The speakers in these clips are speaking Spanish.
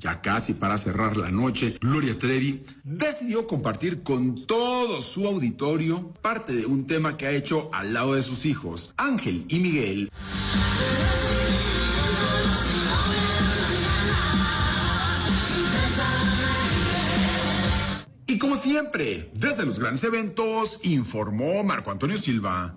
Ya casi para cerrar la noche, Gloria Trevi decidió compartir con todo su auditorio parte de un tema que ha hecho al lado de sus hijos, Ángel y Miguel. Y como siempre, desde los grandes eventos, informó Marco Antonio Silva.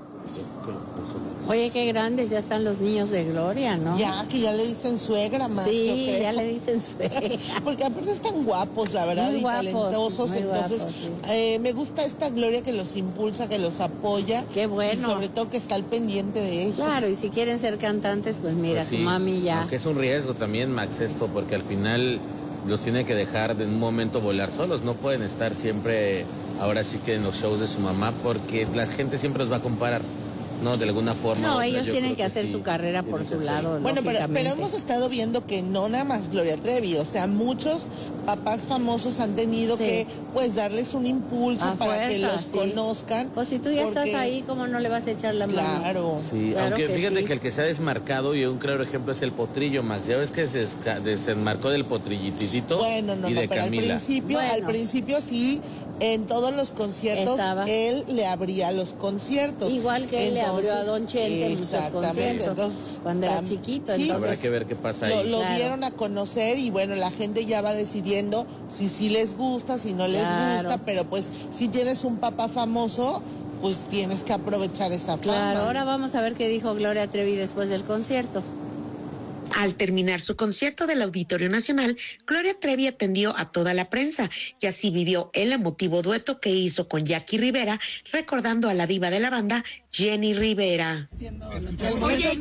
Oye, qué grandes ya están los niños de Gloria, ¿no? Ya, que ya le dicen suegra más. Sí, ya le dicen suegra. Porque aparte están guapos, la verdad, muy y guapos, talentosos. muy Entonces, guapos, sí. Me gusta esta Gloria que los impulsa, que los apoya. Qué bueno. Y sobre todo que está al pendiente de ellos. Claro, y si quieren ser cantantes, pues mira, pues sí, su mami ya. Aunque es un riesgo también, Max, esto, porque al final los tiene que dejar de un momento volar solos. No pueden estar siempre, ahora sí que en los shows de su mamá, porque la gente siempre los va a comparar. No, de alguna forma. No, otra, ellos tienen que hacer sí, su carrera por su lado. Bueno, pero hemos estado viendo que no nada más Gloria Trevi, o sea, muchos papás famosos han tenido que, pues, darles un impulso para que los conozcan. Pues si tú ya estás ahí, ¿cómo no le vas a echar la mano? Claro. Sí, claro aunque que fíjate sí. que el que se ha desmarcado, y un claro ejemplo es el Potrillo, Max. Ya ves que se desmarcó del Potrillititito bueno, no, y de pero Camila. Al principio sí, en todos los conciertos, él le abría los conciertos. Igual que él le abrió a Don Chente en muchos conciertos, entonces, cuando era chiquito. Sí, entonces, habrá que ver qué pasa ahí. Lo dieron a conocer y bueno, la gente ya va decidiendo si sí les gusta, si no les gusta, pero pues si tienes un papá famoso, pues tienes que aprovechar esa fama. Claro, ahora vamos a ver qué dijo Gloria Trevi después del concierto. Al terminar su concierto del Auditorio Nacional, Gloria Trevi atendió a toda la prensa y así vivió el emotivo dueto que hizo con Jackie Rivera, recordando a la diva de la banda, Jenny Rivera. Oye,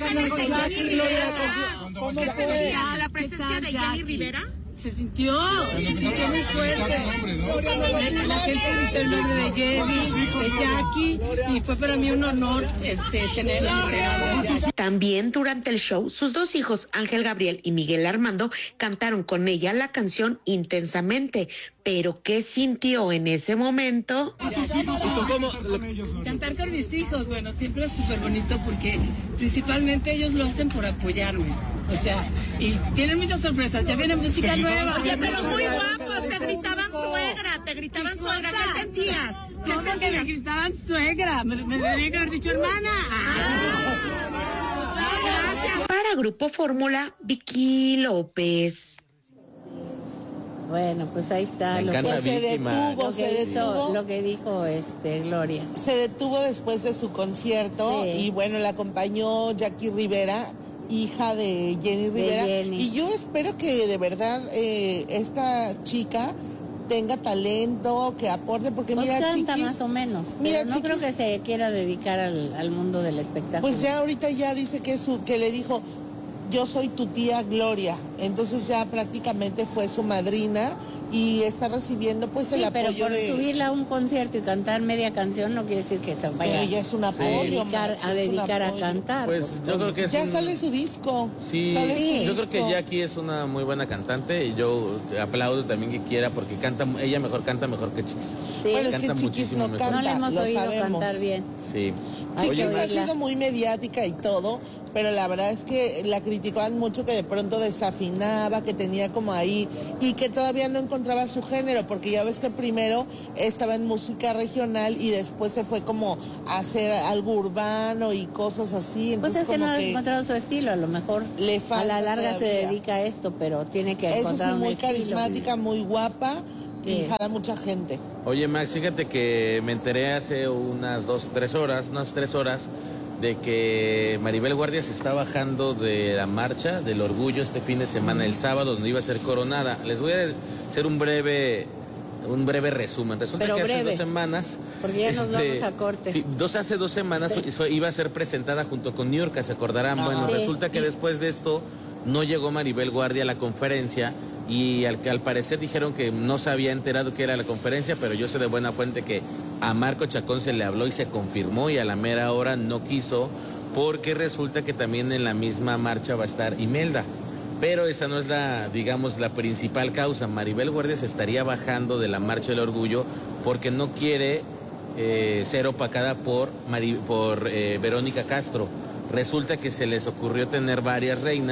¿cómo se sentía la presencia de Jenny Rivera? Se sintió muy fuerte. La gente gritó el nombre de Jenny, de Jackie, y fue para mí un honor tenerla. También durante el show, sus dos hijos, Ángel Gabriel y Miguel Armando, cantaron con ella la canción Intensamente. Pero ¿qué sintió en ese momento? Cantar con mis hijos, bueno, siempre es súper bonito porque principalmente ellos lo hacen por apoyarme. O sea, y tienen muchas sorpresas, ya viene música nueva. Oye, pero muy guapos, te gritaban suegra, ¿qué sentías? Que me gritaban suegra, me debería que haber dicho hermana. Gracias. Para Grupo Fórmula, Vicky López. Bueno, pues ahí está lo que dijo Gloria. Se detuvo después de su concierto y bueno, la acompañó Jackie Rivera, hija de Jenny Rivera. Y yo espero que de verdad esta chica tenga talento, que aporte, porque pues mira, canta Chiquis, más o menos, mira, pero no creo que se quiera dedicar al mundo del espectáculo. Pues ya ahorita ya dice que le dijo, yo soy tu tía Gloria, entonces ya prácticamente fue su madrina y está recibiendo pues el apoyo. Pero por subirla a un concierto y cantar media canción no quiere decir que se vaya pero ya es un apoyo, a dedicar a cantar. Pues yo creo que ya sale su disco. Sí, yo creo que Jackie es una muy buena cantante y yo aplaudo también que quiera porque ella canta mejor que Chiquis. Sí, bueno, es que Chiquis no canta, no le hemos oído sabemos. Cantar bien. Sí. Chiquis ha sido muy mediática y todo, pero la verdad es que la criticaban mucho que de pronto desafinaba, que tenía como ahí y que todavía no encontraba su género, porque ya ves que primero estaba en música regional y después se fue como a hacer algo urbano y cosas así. Entonces, pues es que no ha encontrado su estilo, a lo mejor le falta a la larga todavía. se dedica a esto, pero tiene que encontrar un muy estilo. carismática, muy guapa y jala mucha gente. Oye, Max, fíjate que me enteré hace unas 3 horas, de que Maribel Guardia se está bajando de la marcha del orgullo este fin de semana, el sábado, donde iba a ser coronada. Les voy a hacer un breve resumen. Resulta que hace 2 semanas... Porque ya nos vamos a corte. Sí, hace 2 semanas iba a ser presentada junto con Niurka, ¿se acordarán? Resulta que después de esto no llegó Maribel Guardia a la conferencia y al parecer dijeron que no se había enterado que era la conferencia, pero yo sé de buena fuente que a Marco Chacón se le habló y se confirmó y a la mera hora no quiso porque resulta que también en la misma marcha va a estar Imelda. Pero esa no es la principal causa. Maribel Guardia se estaría bajando de la Marcha del Orgullo porque no quiere ser opacada por Verónica Castro. Resulta que se les ocurrió tener varias reinas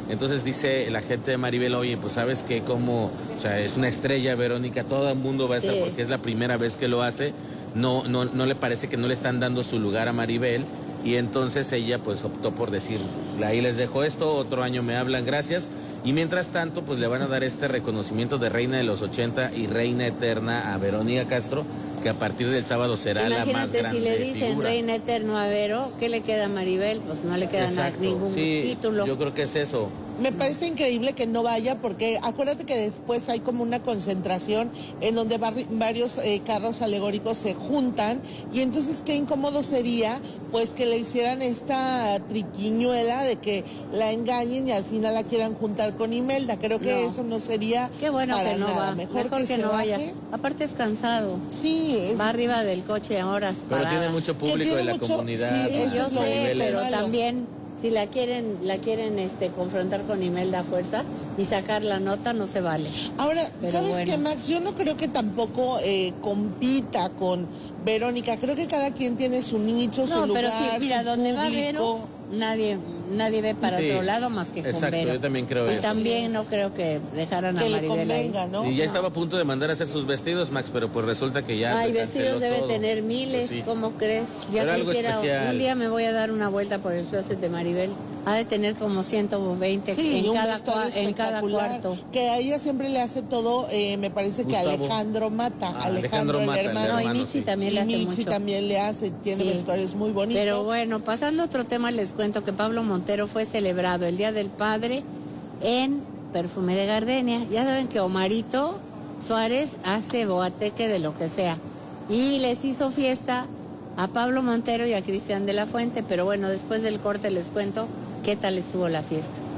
Entonces dice la gente de Maribel, oye, pues sabes que como, o sea, es una estrella Verónica, todo el mundo va a estar porque es la primera vez que lo hace, no le parece que no le están dando su lugar a Maribel, y entonces ella pues optó por decir, ahí les dejo esto, otro año me hablan, gracias. Y mientras tanto, pues le van a dar este reconocimiento de Reina de los 80 y Reina Eterna a Verónica Castro, que a partir del sábado será la más grande. Imagínate, si le dicen figura. Reina Eterna a Vero, ¿qué le queda a Maribel? Pues no le queda ningún título. Yo creo que es eso. Me parece increíble que no vaya porque acuérdate que después hay como una concentración en donde varios carros alegóricos se juntan y entonces qué incómodo sería pues que le hicieran esta triquiñuela de que la engañen y al final la quieran juntar con Imelda. Creo que eso no sería Qué bueno para que no nada. va. Mejor que no vaya. baje. Aparte es cansado. Sí, va arriba del coche a horas Pero parada. tiene mucho público de la comunidad. Sí, Yo sé, pero malo. también si la quieren confrontar con Imelda a fuerza y sacar la nota, no se vale. Ahora, Pero ¿sabes bueno. qué, Max? Yo no creo que tampoco compita con Verónica. Creo que cada quien tiene su nicho, su lugar, No, pero sí, mira, su donde va público. Vero, nadie ve para otro lado más que con exacto, Vero. yo también creo y eso. también no creo que dejaran a Que le Maribel convenga, ahí. ¿no? Y ya estaba a punto de mandar a hacer sus vestidos, Max, pero pues resulta que ya Ay, se canceló vestidos debe todo. tener miles, Pues sí. ¿cómo crees? Ya Pero algo quisiera, especial. un día me voy a dar una vuelta por el closet de Maribel. Ha de tener como 120 Sí, en un cada vestuario en cada espectacular, cuarto. que a ella siempre le hace todo, me parece que Gustavo. Alejandro Mata, Alejandro el Mata, el hermano. No, y hermano, Mitzi sí. también le Y hace Mitzi mucho. también le hace, tiene Sí. vestuarios muy bonitos. Pero bueno, pasando a otro tema, les cuento que Pablo Montero fue celebrado el Día del Padre en Perfumería Gardenia. Ya saben que Omarito Suárez hace boateque de lo que sea. Y les hizo fiesta a Pablo Montero y a Cristian de la Fuente. Pero bueno, después del corte les cuento qué tal estuvo la fiesta.